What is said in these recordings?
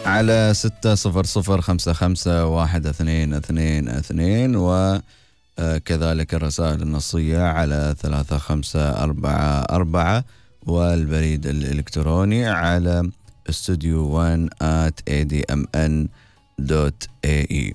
على 6005512222 وكذلك الرسائل النصية على 3544 والبريد الإلكتروني على studio1@admn.ae.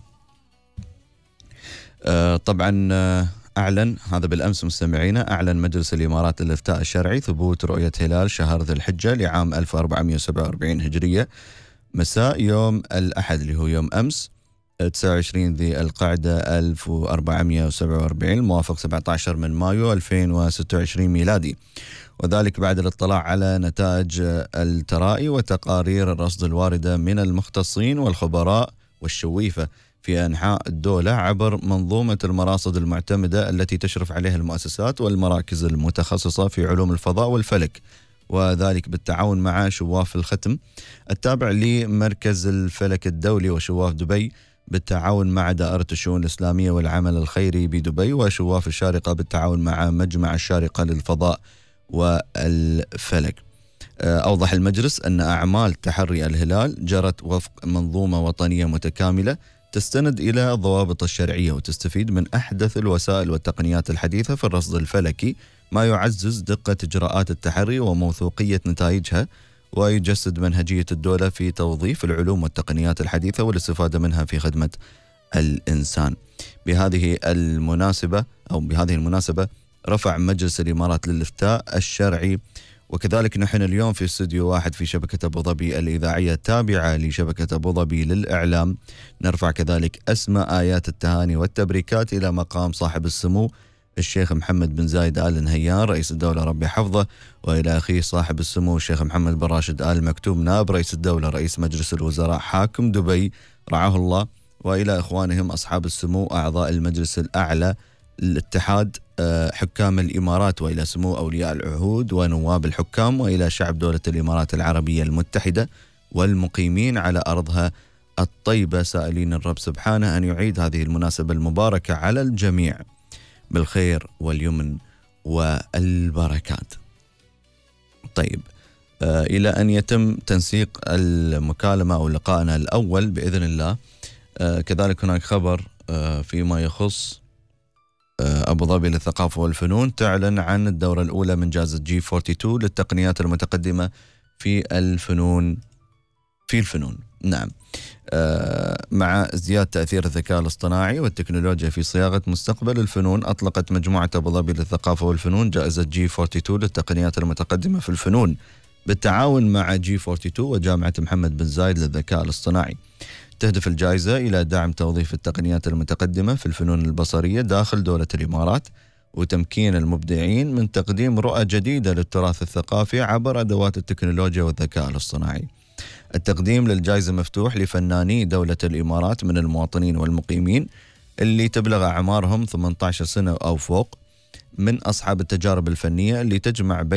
طبعا أعلن هذا بالأمس مستمعينا، أعلن مجلس الإمارات للإفتاء الشرعي ثبوت رؤية هلال شهر ذي الحجة لعام 1447 هجرية مساء يوم الأحد اللي هو يوم أمس 29 ذي القعدة 1447 الموافق 17 من مايو 2026 ميلادي، وذلك بعد الاطلاع على نتائج الترائي وتقارير الرصد الواردة من المختصين والخبراء والشويفة في أنحاء الدولة عبر منظومة المراصد المعتمدة التي تشرف عليها المؤسسات والمراكز المتخصصة في علوم الفضاء والفلك، وذلك بالتعاون مع شواف الختم التابع لمركز الفلك الدولي وشواف دبي بالتعاون مع دائرة الشؤون الإسلامية والعمل الخيري بدبي، وشواف الشارقة بالتعاون مع مجمع الشارقة للفضاء والفلك. أوضح المجلس أن أعمال تحري الهلال جرت وفق منظومة وطنية متكاملة تستند إلى الضوابط الشرعية وتستفيد من أحدث الوسائل والتقنيات الحديثة في الرصد الفلكي، ما يعزز دقة إجراءات التحري وموثوقية نتائجها، ويجسد منهجية الدولة في توظيف العلوم والتقنيات الحديثة والاستفادة منها في خدمة الإنسان. بهذه المناسبة رفع مجلس الإمارات للإفتاء الشرعي، وكذلك نحن اليوم في استوديو واحد في شبكة أبو ظبي الإذاعية التابعة لشبكة أبو ظبي للإعلام، نرفع كذلك أسمى آيات التهاني والتبريكات إلى مقام صاحب السمو الشيخ محمد بن زايد آل نهيان رئيس الدولة ربي حفظه، وإلى أخيه صاحب السمو الشيخ محمد بن راشد آل مكتوم نائب رئيس الدولة رئيس مجلس الوزراء حاكم دبي رعاه الله، وإلى إخوانهم أصحاب السمو أعضاء المجلس الأعلى الاتحاد حكام الإمارات، وإلى سمو أولياء العهود ونواب الحكام، وإلى شعب دولة الإمارات العربية المتحدة والمقيمين على أرضها الطيبة، سائلين الرب سبحانه أن يعيد هذه المناسبة المباركة على الجميع بالخير واليمن والبركات. طيب، إلى أن يتم تنسيق المكالمة أو لقائنا الأول بإذن الله، كذلك هناك خبر فيما يخص أبو ظبي للثقافة والفنون، تعلن عن الدورة الأولى من جائزة G42 للتقنيات المتقدمة في الفنون. نعم، مع ازدياد تأثير الذكاء الاصطناعي والتكنولوجيا في صياغة مستقبل الفنون، أطلقت مجموعة أبو ظبي للثقافة والفنون جائزة G42 للتقنيات المتقدمة في الفنون بالتعاون مع G42 وجامعة محمد بن زايد للذكاء الاصطناعي. تهدف الجائزة إلى دعم توظيف التقنيات المتقدمة في الفنون البصرية داخل دولة الإمارات، وتمكين المبدعين من تقديم رؤى جديدة للتراث الثقافي عبر أدوات التكنولوجيا والذكاء الاصطناعي. التقديم للجائزة مفتوح لفناني دولة الإمارات من المواطنين والمقيمين اللي تبلغ أعمارهم 18 سنة أو فوق، من أصحاب التجارب الفنية اللي تجمع بين